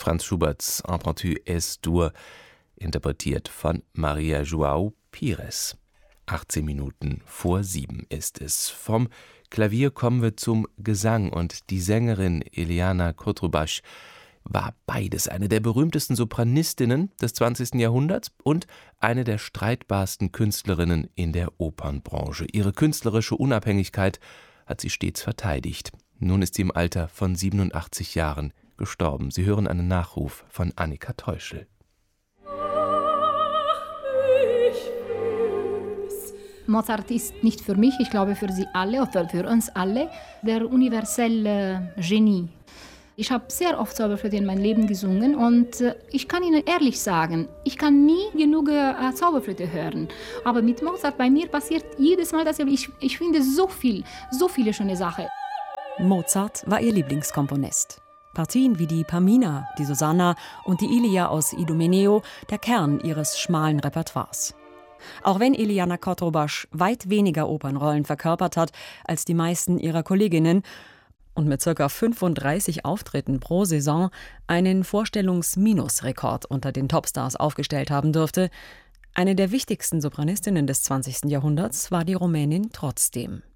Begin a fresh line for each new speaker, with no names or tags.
Franz Schuberts Impromptu Es-Dur, interpretiert von Maria João Pires. 18 Minuten vor 7 ist es. Vom Klavier kommen wir zum Gesang, und die Sängerin Eliana Cotrubas war beides, eine der berühmtesten Sopranistinnen des 20. Jahrhunderts und eine der streitbarsten Künstlerinnen in der Opernbranche. Ihre künstlerische Unabhängigkeit hat sie stets verteidigt. Nun ist sie im Alter von 87 Jahren gestorben. Sie hören einen Nachruf von Annika Teuschel.
Mozart ist nicht für mich, ich glaube für Sie alle, oder für uns alle, der universelle Genie. Ich habe sehr oft Zauberflöte in meinem Leben gesungen und ich kann Ihnen ehrlich sagen, ich kann nie genug Zauberflöte hören. Aber mit Mozart bei mir passiert jedes Mal dasselbe. Ich finde so viele schöne Sachen.
Mozart war ihr Lieblingskomponist. Partien wie die Pamina, die Susanna und die Ilia aus Idomeneo, der Kern ihres schmalen Repertoires. Auch wenn Eliana Cotrubas weit weniger Opernrollen verkörpert hat als die meisten ihrer Kolleginnen und mit ca. 35 Auftritten pro Saison einen Vorstellungsminusrekord unter den Topstars aufgestellt haben dürfte, eine der wichtigsten Sopranistinnen des 20. Jahrhunderts war die Rumänin trotzdem.